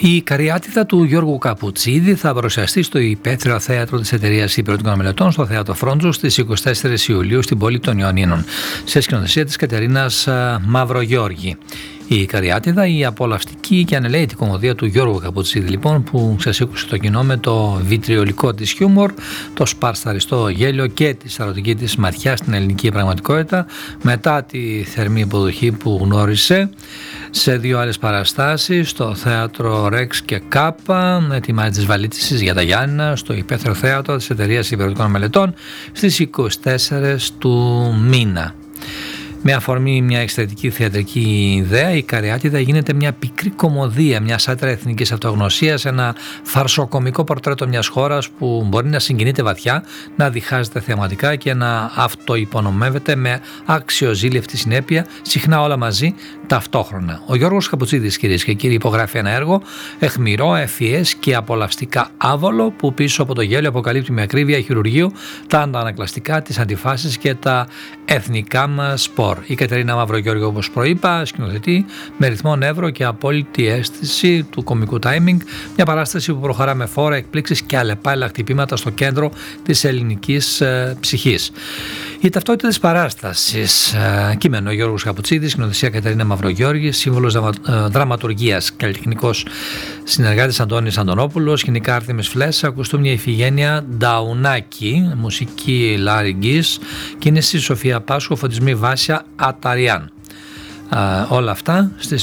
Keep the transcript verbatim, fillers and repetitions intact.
Η Καριάτιδα του Γιώργου Καπουτσίδη θα παρουσιαστεί στο Υπαίθριο Θέατρο της Εταιρείας Υπηρετικών Μελετών στο Θέατρο Φρόντζου στις είκοσι τέσσερις Ιουλίου στην πόλη των Ιωαννίνων, σε σκηνοθεσία της Κατερίνας Μαυρογιώργη. Η Καριάτιδα, η απολαυστική και ανελαίτη κωμωδία του Γιώργου Καπουτσίδη, λοιπόν, που ξεσήκωσε το κοινό με το βιτριολικό της χιούμορ, το σπαρσταριστό γέλιο και τη σαρωτική της ματιά στην ελληνική πραγματικότητα, μετά τη θερμή υποδοχή που γνώρισε σε δύο άλλες παραστάσεις, στο θέατρο Ρεξ και Κάπα, ετοιμάζει τις βαλίτσες για τα Γιάννηνα, στο Υπαίθριο Θέατρο της Εταιρείας Υπηρετικών Μελετών στις είκοσι τέσσερις του μήνα. Με αφορμή μια εξαιρετική θεατρική ιδέα, η Καριάτιδα γίνεται μια πικρή κωμωδία, μια σάτυρα εθνικής αυτογνωσίας, ένα φαρσοκομικό πορτρέτο μιας χώρας που μπορεί να συγκινείται βαθιά, να διχάζεται θεαματικά και να αυτοϋπονομεύεται με αξιοζήλευτη συνέπεια, συχνά όλα μαζί ταυτόχρονα. Ο Γιώργος Καπουτσίδης, κυρίες και κύριοι, υπογράφει ένα έργο αιχμηρό, ευφυές και απολαυστικά άβολο, που πίσω από το γέλιο αποκαλύπτει με ακρίβεια χειρουργείου τα αντανακλαστικά, τις αντιφάσεις και τα εθνικά μας σπορ. Η Κατερίνα Μαυρογιώργη, όπως προείπα, σκηνοθετεί με ρυθμό, νεύρο και απόλυτη αίσθηση του κωμικού timing μια παράσταση που προχωρά με φόρα, εκπλήξεις και αλλεπάλληλα χτυπήματα στο κέντρο της ελληνικής ε, ψυχής. Η ταυτότητα της παράστασης, ε, κείμενο Γιώργος Καπουτσίδης, σκηνοθεσία Κατερίνα Μαυρογιώργη, σύμβολος δραμα, ε, δραματουργίας, καλλιτεχνικός συνεργάτης Αντώνης Αντωνόπουλος, σκηνικά Άρθιμης Φλέσσα, ακουστούμια Ιφηγένεια Νταουνάκη, μουσική Λάρη Γκης, κίνηση Σοφία Πάσχου, φωτισμοί Βάσια Αταριάν. Ε, όλα αυτά στις